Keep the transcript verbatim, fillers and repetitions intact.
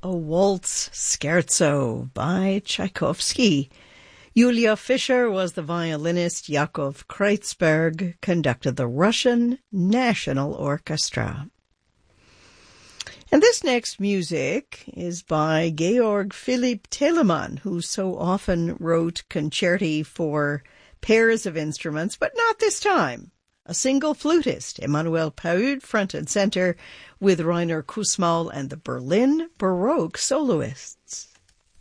a waltz scherzo by Tchaikovsky. Julia Fischer was the violinist. Yakov Kreutzberg conducted the Russian National Orchestra. And this next music is by Georg Philipp Telemann, who so often wrote concerti for pairs of instruments, but not this time. A single flutist, Emanuel Paud, front and center, with Rainer Kussmaul and the Berlin Baroque soloists.